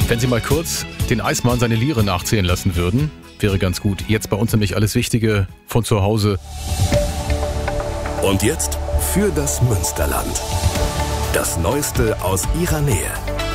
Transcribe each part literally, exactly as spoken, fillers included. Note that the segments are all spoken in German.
Wenn Sie mal kurz den Eismann seine Liere nachzählen lassen würden, wäre ganz gut. Jetzt bei uns nämlich alles Wichtige von zu Hause. Und jetzt für das Münsterland. Das Neueste aus Ihrer Nähe.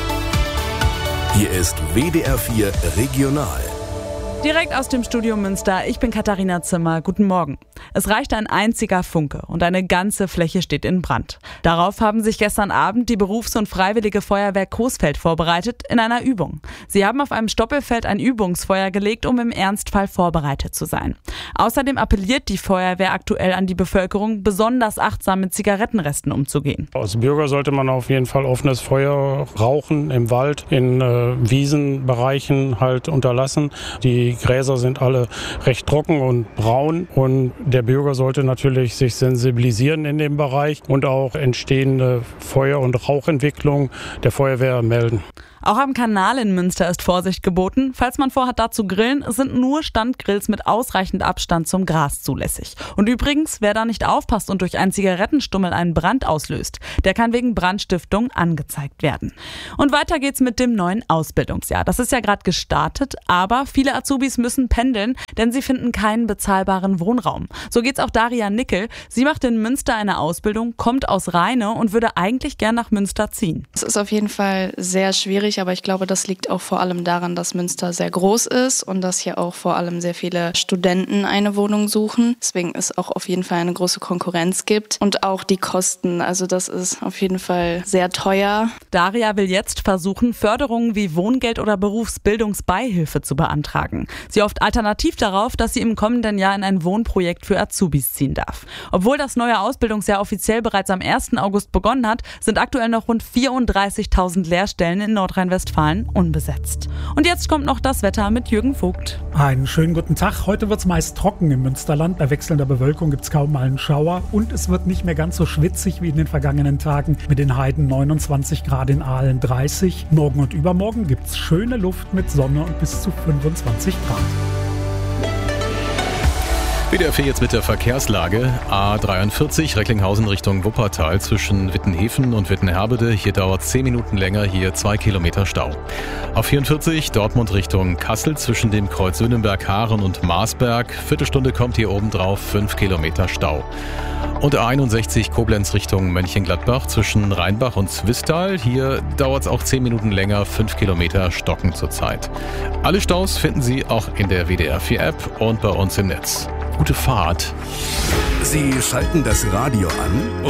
Hier ist W D R vier Regional. Direkt aus dem Studio Münster, ich bin Katharina Zimmer, guten Morgen. Es reicht ein einziger Funke und eine ganze Fläche steht in Brand. Darauf haben sich gestern Abend die Berufs- und Freiwillige Feuerwehr Coesfeld vorbereitet in einer Übung. Sie haben auf einem Stoppelfeld ein Übungsfeuer gelegt, um im Ernstfall vorbereitet zu sein. Außerdem appelliert die Feuerwehr aktuell an die Bevölkerung, besonders achtsam mit Zigarettenresten umzugehen. Als Bürger sollte man auf jeden Fall offenes Feuer rauchen im Wald, in äh, Wiesenbereichen halt unterlassen. Die Gräser sind alle recht trocken und braun und der Bürger sollte natürlich sich sensibilisieren in dem Bereich und auch entstehende Feuer- und Rauchentwicklung der Feuerwehr melden. Auch am Kanal in Münster ist Vorsicht geboten. Falls man vorhat, da zu grillen, sind nur Standgrills mit ausreichend Abstand zum Gras zulässig. Und übrigens, wer da nicht aufpasst und durch einen Zigarettenstummel einen Brand auslöst, der kann wegen Brandstiftung angezeigt werden. Und weiter geht's mit dem neuen Ausbildungsjahr. Das ist ja gerade gestartet, aber viele Azubis müssen pendeln, denn sie finden keinen bezahlbaren Wohnraum. So geht's auch Daria Nickel. Sie macht in Münster eine Ausbildung, kommt aus Rheine und würde eigentlich gern nach Münster ziehen. Es ist auf jeden Fall sehr schwierig, aber ich glaube, das liegt auch vor allem daran, dass Münster sehr groß ist und dass hier auch vor allem sehr viele Studenten eine Wohnung suchen. Deswegen es auch auf jeden Fall eine große Konkurrenz gibt und auch die Kosten. Also das ist auf jeden Fall sehr teuer. Daria will jetzt versuchen, Förderungen wie Wohngeld oder Berufsbildungsbeihilfe zu beantragen. Sie hofft alternativ darauf, dass sie im kommenden Jahr in ein Wohnprojekt für Azubis ziehen darf. Obwohl das neue Ausbildungsjahr offiziell bereits am ersten August begonnen hat, sind aktuell noch rund vierunddreißigtausend Lehrstellen in Nordrhein-Westfalen unbesetzt. Und jetzt kommt noch das Wetter mit Jürgen Vogt. Einen schönen guten Tag. Heute wird es meist trocken im Münsterland. Bei wechselnder Bewölkung gibt es kaum mal einen Schauer. Und es wird nicht mehr ganz so schwitzig wie in den vergangenen Tagen. Mit den Heiden neunundzwanzig Grad, in Aalen dreißig. Morgen und übermorgen gibt es schöne Luft mit Sonne und bis zu fünfundzwanzig Grad. W D R vier jetzt mit der Verkehrslage. A dreiundvierzig Recklinghausen Richtung Wuppertal zwischen Wittenhefen und Wittenherbede. Hier dauert es zehn Minuten länger, hier zwei Kilometer Stau. A vierundvierzig Dortmund Richtung Kassel zwischen dem Kreuz Söhnenberg-Haaren und Marsberg. Viertelstunde kommt hier oben drauf, fünf Kilometer Stau. Und A einundsechzig Koblenz Richtung Mönchengladbach zwischen Rheinbach und Zwistal. Hier dauert es auch zehn Minuten länger, fünf Kilometer stocken zurzeit. Alle Staus finden Sie auch in der W D R vier App und bei uns im Netz. Gute Fahrt. Sie schalten das Radio an